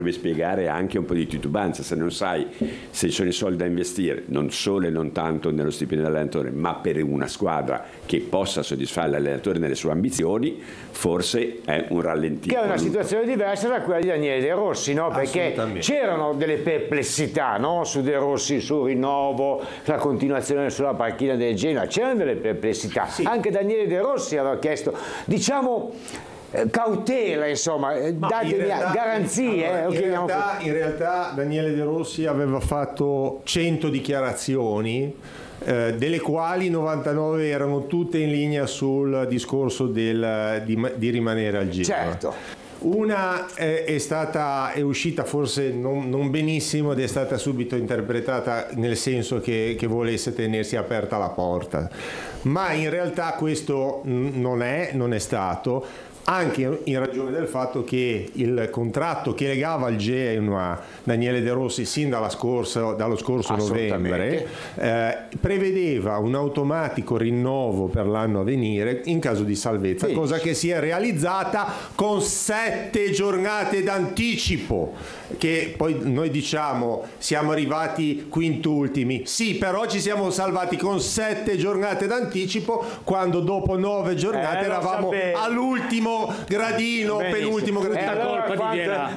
Devi spiegare anche un po' di titubanza, se non sai se ci sono i soldi da investire, non solo e non tanto nello stipendio dell'allenatore, ma per una squadra che possa soddisfare l'allenatore nelle sue ambizioni, forse è un rallentino. Che è una situazione diversa da quella di Daniele De Rossi, no? Perché c'erano delle perplessità, no? Su De Rossi, sul rinnovo, la continuazione sulla panchina del Genoa, c'erano delle perplessità. Sì. Anche Daniele De Rossi aveva chiesto, diciamo, cautela, insomma, datevi garanzie. Allora, in realtà Daniele De Rossi aveva fatto 100 dichiarazioni, delle quali 99 erano tutte in linea sul discorso di rimanere al Genoa. Certo. Una è uscita forse non benissimo ed è stata subito interpretata nel senso che volesse tenersi aperta la porta, ma in realtà questo non è stato, anche in ragione del fatto che il contratto che legava al Genoa Daniele De Rossi sin dallo scorso novembre prevedeva un automatico rinnovo per l'anno a venire in caso di salvezza, cosa che si è realizzata con 7 giornate d'anticipo, che poi noi diciamo siamo arrivati quintultimi, sì, però ci siamo salvati con 7 giornate d'anticipo, quando dopo 9 giornate eravamo all'ultimo gradino, penultimo gradino. Allora,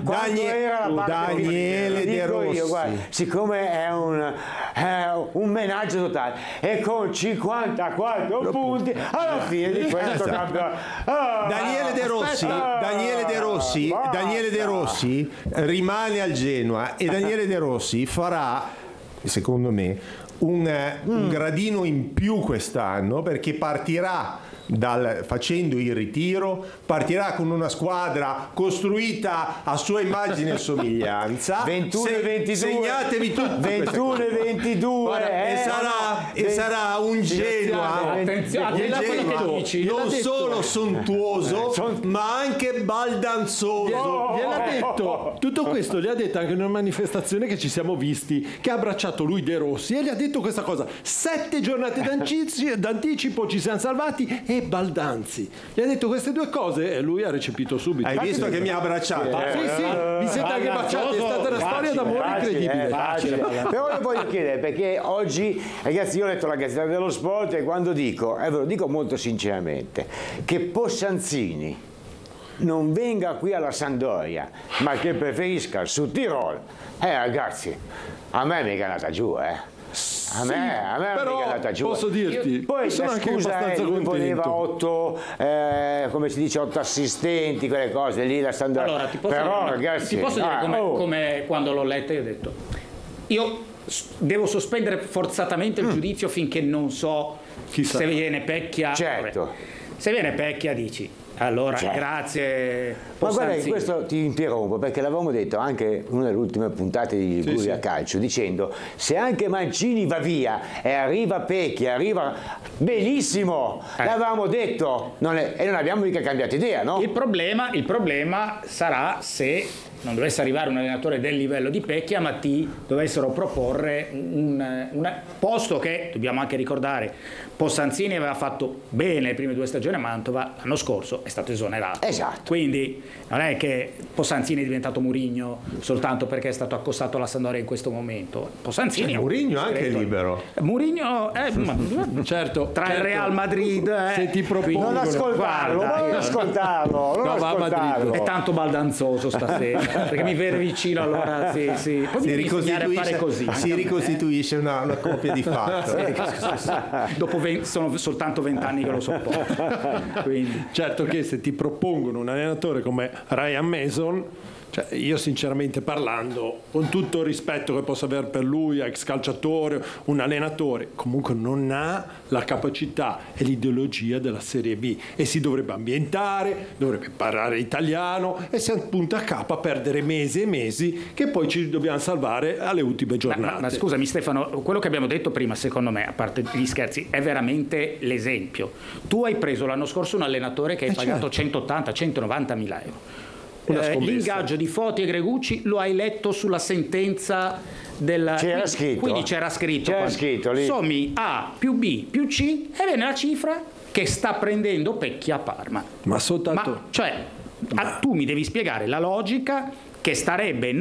Daniele De Rossi, siccome è un menaggio totale e con 54 punti alla fine di questo campionato, Daniele De Rossi rimane al Genoa e Daniele De Rossi farà, secondo me, un gradino in più quest'anno, perché partirà facendo il ritiro, partirà con una squadra costruita a sua immagine e somiglianza. 21 e 22, segnatevi tutti 21 e 22 e sarà un Genoa, non solo sontuoso ma anche baldanzoso. Gliel'ha detto, tutto questo gli ha detto anche in una manifestazione che ci siamo visti, che ha abbracciato lui De Rossi e gli ha detto questa cosa: 7 giornate d'anticipo, ci siamo salvati, e Baldanzi gli ha detto queste due cose e lui ha recepito subito. Hai visto che mi ha abbracciato? Sì, vi siete anche baciati, è stata una storia d'amore incredibile. Però io voglio chiedere, perché oggi, ragazzi, io ho letto la Gazzetta dello Sport e quando dico, e ve lo dico molto sinceramente, che Possanzini non venga qui alla Sampdoria ma che preferisca il Sud Tirol, ragazzi, a me mi è andata giù, A me però è andata giù. Posso dirti, poi sono anche scusa, abbastanza lui contento. voleva 8 come si dice, 8 assistenti, quelle cose lì, la Sampdoria. Allora, Ragazzi, ti posso dire come quando l'ho letta io ho detto, io devo sospendere forzatamente il giudizio finché non so se viene Pecchia. Certo. Se viene Pecchia dici allora grazie. Ma guarda che questo ti interrompo, perché l'avevamo detto anche in una delle ultime puntate di Liguria Calcio, dicendo se anche Mancini va via e arriva Pecchia, arriva benissimo, l'avevamo detto, e non abbiamo mica cambiato idea, no? Il problema sarà se non dovesse arrivare un allenatore del livello di Pecchia, ma ti dovessero proporre un posto che, dobbiamo anche ricordare, Possanzini aveva fatto bene le prime 2 stagioni a Mantova, l'anno scorso è stato esonerato. Esatto. Quindi non è che Possanzini è diventato Mourinho soltanto perché è stato accostato alla Sampdoria in questo momento. Possanzini Mourinho anche libero. Mourinho certo, tra il Real Madrid se ti propongo, non ascoltarlo, è tanto baldanzoso stasera perché mi vede vicino, allora sì. Poi mi insegnare a fare così. Si ricostituisce una coppia di fatto. Dopo sono soltanto 20 anni che lo sopporto. Quindi. Certo che se ti propongono un allenatore come Ryan Mason, cioè io sinceramente parlando, con tutto il rispetto che posso avere per lui, ex calciatore, un allenatore, comunque non ha la capacità e l'ideologia della Serie B e si dovrebbe ambientare, dovrebbe parlare italiano e siamo punta a capo a perdere mesi e mesi che poi ci dobbiamo salvare alle ultime giornate. Ma scusami Stefano, quello che abbiamo detto prima, secondo me, a parte gli scherzi, è veramente l'esempio. Tu hai preso l'anno scorso un allenatore che hai pagato 180-190 mila euro. L'ingaggio di Foti e Gregucci lo hai letto sulla sentenza del... C'era scritto. Quindi c'era scritto lì. Sommi A più B più C e viene la cifra che sta prendendo Pecchia a Parma. Ma soltanto... tu mi devi spiegare la logica che starebbe